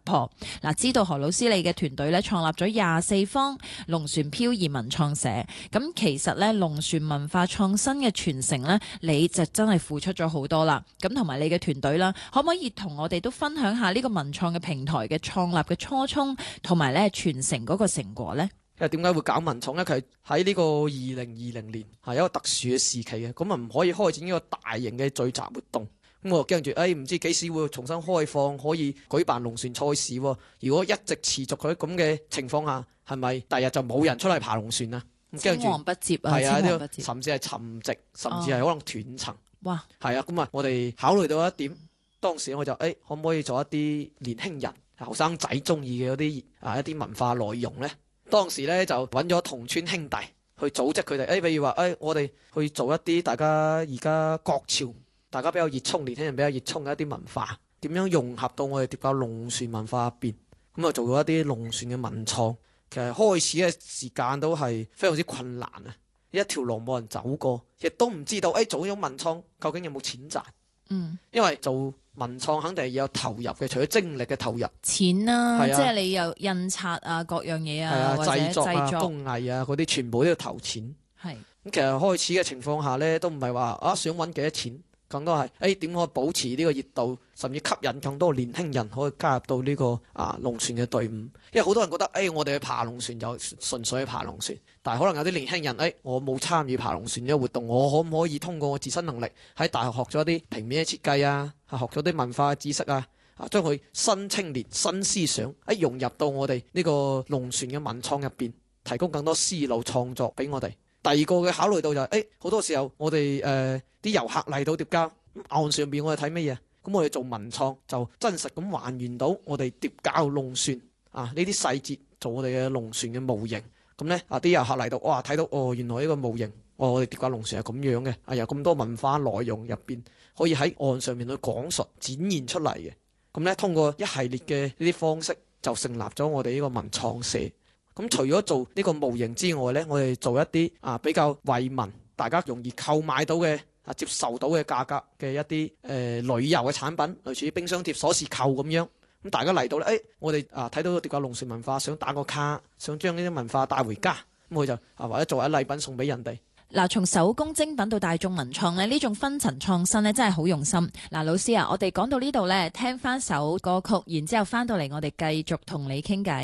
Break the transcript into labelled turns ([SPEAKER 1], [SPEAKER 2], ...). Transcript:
[SPEAKER 1] 破。嗱，知道何老師你嘅團隊咧創立咗24方龍船漂移文創社，咁其實咧龍船文化創新嘅傳承咧，你就真係付出咗好多啦。咁同埋你嘅團隊啦，可唔可以同我哋都分享下呢個文創嘅平台嘅創立嘅初衷，同埋咧傳承嗰個成果呢？
[SPEAKER 2] 因為點解會搞文創呢？佢係喺呢個2020年係一個特殊嘅時期嘅，咁啊唔可以開展呢個大型嘅聚集活動。咁我驚住，唔知幾時會重新開放，可以舉辦龍船賽事喎。如果一直持續佢咁嘅情況下，係咪第日就冇人出嚟爬龍船啊？
[SPEAKER 1] 青黃不接啊，
[SPEAKER 2] 係啊，
[SPEAKER 1] 青黃不接，
[SPEAKER 2] 甚至係沉寂，甚至係可能斷層。
[SPEAKER 1] 哇！
[SPEAKER 2] 係啊，咁啊，我哋考慮到一點，當時我就可唔可以做一啲年輕人、後生仔中意嘅嗰啲一啲文化內容呢？當時咧就揾咗同村兄弟去組織佢哋，比如話我哋去做一啲大家而家國潮，大家比較熱衷，年輕人比較熱衷嘅一啲文化，點樣融合到我哋疊加龍船文化入邊，咁啊做咗一啲龍船嘅文創。其實開始嘅時間都係非常之困難啊！一條路冇人走過，亦都唔知道做咗文創究竟有冇錢賺。因為做文創肯定係有投入嘅，除咗精力嘅投入，
[SPEAKER 1] 錢啦，即係你有印刷啊，各樣嘢啊，或者
[SPEAKER 2] 製作啊、工藝啊嗰啲，全部都要投錢。
[SPEAKER 1] 係
[SPEAKER 2] 咁，其實開始嘅情況下呢，都唔係話想揾幾多錢，更多係點可以保持呢個熱度，甚至吸引更多年輕人可以加入到呢個龍船嘅隊伍。因為好多人覺得我哋去爬龍船就純粹去爬龍船，但係可能有啲年輕人我冇參與爬龍船呢個活動，我可唔可以通過我自身能力喺大學學咗一啲平面嘅設計啊，學咗啲文化嘅知識啊，將佢新青年新思想融入到我哋呢個龍船嘅文創入邊，提供更多思路創作俾我哋。第二個嘅考慮到就係好多時候我哋啲遊客嚟到疊加岸上邊，我哋睇乜嘢？咁我哋做文創就真實咁還原到我哋疊加龍船呢啲細節，做我哋嘅龍船嘅模型。咁呢啲遊客嚟到，哇，睇到原來呢個模型，我哋疊加龍船係咁樣嘅，有咁多文化內容入邊可以喺岸上面去講述展現出嚟嘅。咁呢，通過一系列嘅呢啲方式就成立咗我哋呢個文創社。咁除咗做呢個模型之外呢，我哋做一啲比較惠民、大家容易購買到嘅接受到嘅價格嘅一啲旅遊嘅產品，類似冰箱貼、鎖匙扣咁樣。咁大家嚟到咧，我哋睇到疊加龍船文化，想打個卡，想將呢啲文化帶回家，咁佢就或者做一禮品送俾人哋。
[SPEAKER 1] 嗱，從手工精品到大眾文創咧，呢種分層創新咧真係好用心。嗱，老師啊，我哋講到呢度咧，聽翻首歌曲，然之後翻到嚟我哋繼續同你傾偈。